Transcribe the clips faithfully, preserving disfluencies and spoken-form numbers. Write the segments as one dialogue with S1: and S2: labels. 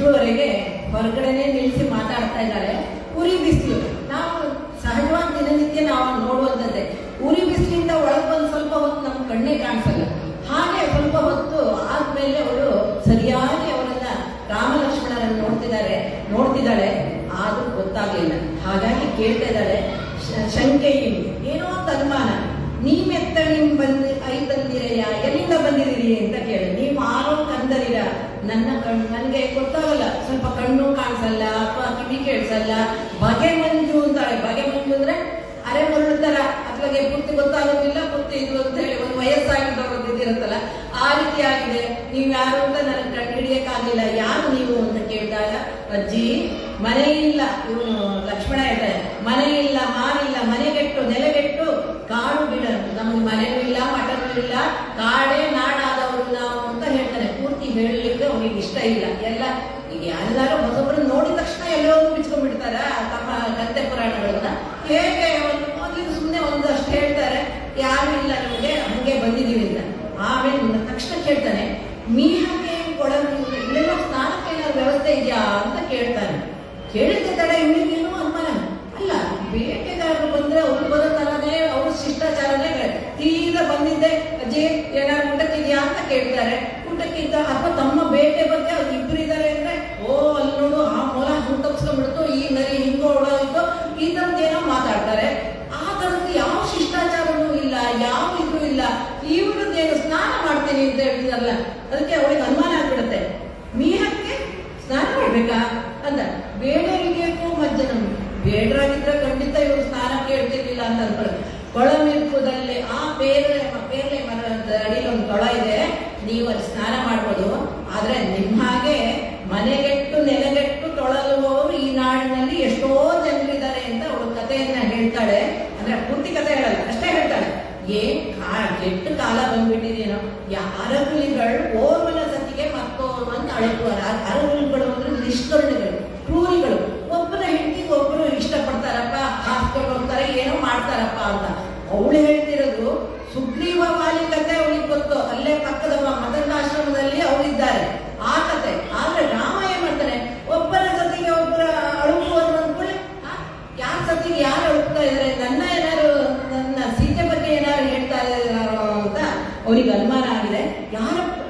S1: ಇಷ್ಟುವರೆಗೆ ಹೊರಗಡೆನೆ ನಿಲ್ಲಿಸಿ ಮಾತಾಡ್ತಾ ಇದ್ದಾರೆ. ಉರಿ ಬಿಸಿಲು ನಾವು ಸಹಜವಾಗಿ ದಿನನಿತ್ಯ ನಾವು ನೋಡುವಂಥದ್ದೇ. ಉರಿ ಬಿಸಿಲಿಂದ ಒಳಗೆ ಬಂದು ಸ್ವಲ್ಪ ಹೊತ್ತು ನಮ್ಮ ಕಣ್ಣೇ ಕಾಣಿಸಲ್ಲ. ಹಾಗೆ ಸ್ವಲ್ಪ ಹೊತ್ತು ಆದ್ಮೇಲೆ ಅವಳು ಸರಿಯಾಗಿ ಅವರನ್ನ ರಾಮ ಲಕ್ಷ್ಮಣರನ್ನು ನೋಡ್ತಿದ್ದಾರೆ ನೋಡ್ತಿದ್ದಾಳೆ ಆದ್ರೂ ಗೊತ್ತಾಗ್ಲಿಲ್ಲ. ಹಾಗಾಗಿ ಕೇಳ್ತಾ ಇದ್ದಾಳೆ, ಶಂಕೆ ಏನೋ ಒಂದು ಅನುಮಾನ, ನೀವೆತ್ತ ನಿಮ್ ಬಂದು ಐ ತಂದಿರಯ್ಯ, ಎಲ್ಲಿಂದ ಬಂದಿದ್ದೀರಿ ಅಂತ ಕೇಳಿ. ನೀವು ಆರೋ ಕಂದರಿರ, ನನ್ನ ಕಣ್ಣು ನನಗೆ ಗೊತ್ತಾಗಲ್ಲ, ಸ್ವಲ್ಪ ಕಣ್ಣು ಕಾಣಿಸಲ್ಲ ಅಥವಾ ಕಿವಿ ಕೇಳಿಸಲ್ಲ, ಬಗೆ ಮಂಜು ಅಂತಾಳೆ. ಬಗೆ ಮಂಜು ಅಂದ್ರೆ ಅರೆ ಮರಳ್ತಾರ ಅಥವಾ ಪೂರ್ತಿ ಗೊತ್ತಾಗೋದಿಲ್ಲ, ಪೂರ್ತಿ ಇದು ಅಂತ ಹೇಳಿ ಒಂದು ವಯಸ್ಸಾಗಿದ್ದವ್ರು ಇದಿರುತ್ತಲ್ಲ ಆ ರೀತಿ ಆಗಿದೆ. ನೀವು ಯಾರು ಅಂತ ನನಗೆ ಕಂಡು ಹಿಡಿಯಕ್ಕಾಗಲಿಲ್ಲ, ಯಾರು ನೀವು ಅಂತ ಕೇಳಿದಾಗ, ಅಜ್ಜಿ ಮನೆ ಇಲ್ಲ, ಇವನು ಲಕ್ಷ್ಮಣ ಹೇಳ್ತಾರೆ, ಮನೆ ಇಲ್ಲ ಮಾರಿಲ್ಲ, ಮನೆಗೆಟ್ಟು ನೆಲೆಗೆಟ್ಟು ಕಾಡು ಬಿಡ, ನಮಗೆ ಮನೆಯೂ ಇಲ್ಲ ಮಠನೂ ಇಲ್ಲ, ಕಾಡೇ ನಾಡಾದವರು ನಾವು ಅಂತ ಹೇಳ್ತಾನೆ. ಪೂರ್ತಿ ಹೇಳಲಿಕ್ಕೆ ಅವನಿಗೆ ಇಷ್ಟ ಇಲ್ಲ. ಎಲ್ಲ ಈಗ ಯಾರಿಗಾರು ಹೊಸೊಬ್ಬರು ನೋಡಿದ ತಕ್ಷಣ ಎಲ್ಲೋ ಬಿಚ್ಕೊಂಡ್ಬಿಡ್ತಾರ ತಮ್ಮ ಕಥೆ ಪುರಾಣಗಳನ್ನ. ಹೇಗೆ ಮೊದಲಿಗೆ ಸುಮ್ಮನೆ ಒಂದಷ್ಟು ಹೇಳ್ತಾರೆ, ಯಾರು ಇಲ್ಲ ನಮಗೆ, ಹಂಗೆ ಬಂದಿದ್ದೀವಿ ಅಂತ. ಆಮೇಲೆ ತಕ್ಷಣ ಕೇಳ್ತಾನೆ, ಮೀಹಕ್ಕೆ ಕೊಡಲು ಇಲ್ಲೆಲ್ಲ ಸ್ನಾನಕ್ಕೆ ಏನಾದ್ರು ವ್ಯವಸ್ಥೆ ಇದೆಯಾ ಅಂತ ಕೇಳ್ತಾನೆ. ಕೇಳಿದ ತಡ ಇವನಿಗೇನು ಅನುಮಾನ ಅಲ್ಲ, ಬೇಟೆಗಾರರು ಬಂದ್ರೆ ಅವ್ರು ಬರೋ ತರನೇ ಅವ್ರ ಶಿಷ್ಟಾಚಾರನೇ ತೀರ ಬಂದಿದ್ದೆ, ಅಜ್ಜಿ ಏನಾದ್ರು ಊಟಕ್ಕಿದ್ಯಾ ಅಂತ ಕೇಳ್ತಾರೆ. ಊಟಕ್ಕಿದ್ದ ಅಥವಾ ತಮ್ಮ ಬೇಟೆ ಬಗ್ಗೆ ಅವ್ರು ಇಬ್ರು ಇದ್ದಾರೆ ಅಂದ್ರೆ, ಓ ಅಲ್ಲಿ ನೋಡು ಆ ಮೊಲ ಹುಟ್ಟು ತಪ್ಸ್ಕೊಂಡ್ಬಿಡ್ತು, ಈ ನರಿ ಹಿಂಗೋ ಓಡೋಯ್ತು, ಈ ತರದ್ದು ಏನೋ ಮಾತಾಡ್ತಾರೆ. ಆ ತರದ್ದು ಯಾವ ಶಿಷ್ಟಾಚಾರನೂ ಇಲ್ಲ, ಯಾವ ಇದು ಇಲ್ಲ. ಇವ್ರದ್ದೇನು ಸ್ನಾನ ಮಾಡ್ತೀನಿ ಅಂತ ಹೇಳ್ತಿದಾರಲ್ಲ, ಅದಕ್ಕೆ ಅವಳಿಗೆ ಅನುಮಾನ ಆಗ್ಬಿಡುತ್ತೆ. ಮೀಹಕ್ಕೆ ಸ್ನಾನ ಮಾಡ್ಬೇಕಾ ಅಂತ. ಬೇಡರಿಗೆ ಮಜ್ಜನ, ಬೇಡರಾಗಿದ್ರೆ ಖಂಡಿತ ಇವರು ಸ್ನಾನ ಕೇಳ್ತಿರ್ಲಿಲ್ಲ ಅಂತ ಅನ್ಕೊಳ್ಳಿ. ಕೊಳಮಿರ್ಪುದಲ್ಲಿ ಆ ಬೇರೆ ಬೇರೆ ಮರದ ಅಡಿಯಲ್ಲಿ ಒಂದು ಕೊಳ ಇದೆ, ನೀವು ಅಲ್ಲಿ ಸ್ನಾನ ಮಾಡ್ಬೋದು. ಆದ್ರೆ ನಿಮ್ಮ ಹಾಗೆ ಮನೆಗೆಟ್ಟು ನೆಲೆಗೆಟ್ಟು ತೊಳಲುವವರು ಈ ನಾಡಿನಲ್ಲಿ ಎಷ್ಟೋ ಜನರಿದ್ದಾರೆ ಅಂತ ಅವಳು ಕಥೆಯನ್ನ ಹೇಳ್ತಾಳೆ. ಅಂದ್ರೆ ಪೂರ್ತಿ ಕಥೆ ಹೇಳಲ್ಲ, ಅಷ್ಟೇ ಹೇಳ್ತಾಳೆ. ಏನ್ ಕೆಟ್ಟ ಕಾಲ ಬಂದ್ಬಿಟ್ಟಿದೇನೋ, ಅರಗುಲಿಗಳು ಓರ್ವನ ಸತಿಗೆ ಮತ್ತೋರ್ವನ್ ಅಳೆಯುವರ. ಅರಗುಲಿಗಳು ಅಂದ್ರೆ ನಿಷ್ಕರುಣಿಗಳು, ಕ್ರೂರಿಗಳು. ಒಬ್ಬನ ಹೆಂಡತಿಗೆ ಒಬ್ಬರು ಇಷ್ಟಪಡ್ತಾರಪ್ಪ, ಹಾಸ್ಕೊಂಡು ಹೋಗ್ತಾರೆ, ಏನೋ ಮಾಡ್ತಾರಪ್ಪ ಅಂತ. ಅವಳು ಹೇಳ್ತಿರೋದು ಸುಗ್ರೀವ ವಾಲಿ ಕತೆ ಅವಳಿಗೆ ಗೊತ್ತು, ಅಲ್ಲೇ ಪಕ್ಕದ ಮತಂಗಾಶ್ರಮದಲ್ಲಿ ಅವರಿದ್ದಾರೆ ಆ ಕತೆ. ಆದ್ರೆ ರಾಮ ಏನ್ ಮಾಡ್ತಾನೆ, ಒಬ್ಬರ ಸತಿಗೆ ಒಬ್ಬರ ಅಳುಕುವರು ಅಂದ್ಕೊಳ್ಳಿ. ಯಾರ ಸತಿಗೆ ಯಾರು ಅಳುಕ್ತಾ ಇದಾರೆ, ನನ್ನ ಏನಾರು ನನ್ನ ಸೀತೆ ಬಗ್ಗೆ ಏನಾರು ಹೇಳ್ತಾ ಇದಾರೋ ಅಂತ ಅವನಿಗೆ ಅನುಮಾನ ಆಗಿದೆ. ಯಾರ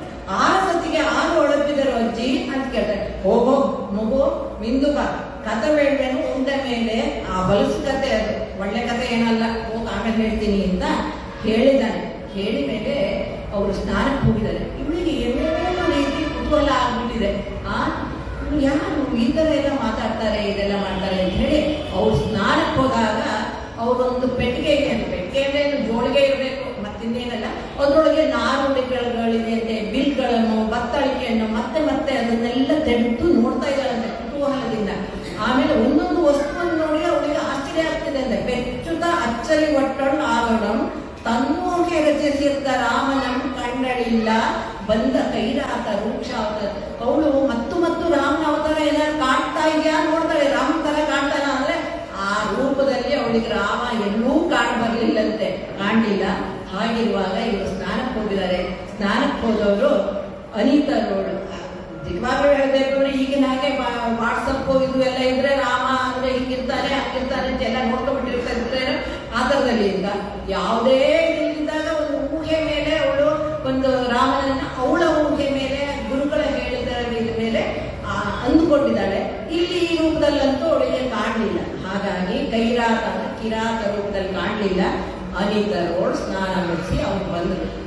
S1: ಆ ಸತಿಗೆ ಆರು ಒಳಪಿದರು ಅಜ್ಜಿ ಅಂತ ಕೇಳ್ತಾರೆ. ಹೋಗೋ ಮಗು ಮಿಂದು ಬಾ, ಕತೆ ಬೇಡವೇನು ಉಂಡ ಮೇಲೆ ಆ ಬಲಸು ಕತೆ, ಅದು ಒಳ್ಳೆ ಕತೆ ಏನಲ್ಲ, ಹೋಗಿ ಆಮೇಲೆ ಹೇಳ್ತೀನಿ ಅಂತ ಹೇಳಿದ್ದಾನೆ. ಹೇಳಿ ಮೇಲೆ ಅವರು ಸ್ನಾನಕ್ಕೆ ಹೋಗಿದ್ದಾರೆ. ಇವಳಿಗೆ ಏನೇನೋ ರೀತಿ ಕುತೂಹಲ ಆಗ್ಬಿಟ್ಟಿದೆ. ಆ ಯಾರು ಈ ತರ ಎಲ್ಲ ಮಾತಾಡ್ತಾರೆ, ಇದೆಲ್ಲ ಮಾಡ್ತಾರೆ ಅಂತ ಹೇಳಿ ಅವ್ರು ಸ್ನಾನಕ್ಕೆ ಹೋದಾಗ ಅವರೊಂದು ಪೆಟ್ಟಿಗೆ ಇದೆ ಅಂತ. ಪೆಟ್ಟಿಗೆ ಅಂದ್ರೆ ಜೋಳಿಗೆ ಇರಬೇಕು, ಮತ್ತಿನ್ನೇನಲ್ಲ. ಅದ್ರೊಳಗೆ ನಾರುಗಳಿದೆ ಅಂತೆ, ಬಿಲ್ಗಳನ್ನು, ಬತ್ತಳಿಕೆಯನ್ನು ಮತ್ತೆ ಮತ್ತೆ ಅದನ್ನೆಲ್ಲ ತೆಗೆದು ನೋಡ್ತಾ ಇದ್ದಾಳಂತೆ ಕುತೂಹಲದಿಂದ. ಆಮೇಲೆ ಒಂದೊಂದು ವಸ್ತುವನ್ನು ನೋಡಿ ಅವಳಿಗೆ ಆಶ್ಚರ್ಯ ಆಗ್ತಿದೆ ಅಂತೆ. ಬೆಚ್ಚುತ ಅಚ್ಚರಿ ಒಟ್ಟೊಂಡು ಆಗೋಣ ತನ್ನೋಕೆ ರಚಿಸಿರ್ತ ರಾಮನಂ ಕಂಡಳಿಲ್ಲ ಬಂದ ಕೈರಾತ ರೂಕ್ಷ ಅವತಾರ. ಅವಳು ಮತ್ತು ಮತ್ತು ರಾಮನ ಅವತಾರ ಏನಾದ್ರು ಕಾಣ್ತಾ ಇದೆಯಾ ನೋಡ್ತಾಳೆ. ರಾಮನ ತರ ಕಾಣ್ತಾನ ಅಂದ್ರೆ ಆ ರೂಪದಲ್ಲಿ ಅವಳಿಗೆ ರಾಮ ಎಲ್ಲೂ ಕಾಣ್ ಬರ್ಲಿಲ್ಲಂತೆ, ಕಾಣಲಿಲ್ಲ. ಹಾಗಿರುವಾಗ ಇವರು ಸ್ನಾನಕ್ಕೆ ಹೋಗಿದ್ದಾರೆ. ಸ್ನಾನಕ್ಕೆ ಹೋದವರು ಅನಿತರೋಳು. ನಿಜವಾಗ್ಲೂ ಹೇಳ್ಬೇಕು ಅಂದ್ರೆ ಈಗಿನ ಹಾಗೆ ವಾಟ್ಸಪ್ ಇದು ಎಲ್ಲ ಇದ್ರೆ ರಾಮ ಅಂದ್ರೆ ಹಿಂಗಿರ್ತಾನೆ ಹಂಗಿರ್ತಾನೆ ಅಂತ ಎಲ್ಲ ನೋಡ್ಕೊಂಡ್ಬಿಟ್ಟಿರ್ತಾರೆ. ಆ ಥರದಲ್ಲಿ ಇಲ್ಲ, ಯಾವುದೇ ಇದ್ದಾಗ ಒಂದು ಊಹೆ ಮೇಲೆ ಅವಳು ಒಂದು ರಾಮನನ್ನ ಅವಳ ಊಹೆ ಮೇಲೆ ಗುರುಗಳ ಹೇಳಿದ ಮೇಲೆ ಅಂದುಕೊಂಡಿದ್ದಾಳೆ. ಇಲ್ಲಿ ಈ ರೂಪದಲ್ಲಂತೂ ಅವಳಿಗೆ ಕಾಣಲಿಲ್ಲ. ಹಾಗಾಗಿ ಕೈರಾತ ಕಿರಾತ ರೂಪದಲ್ಲಿ ಕಾಣಲಿಲ್ಲ. ಅನಿತರೋಳು ಸ್ನಾನ ಮಾಡಿಸಿ ಅವ್ರು ಬಂದರು.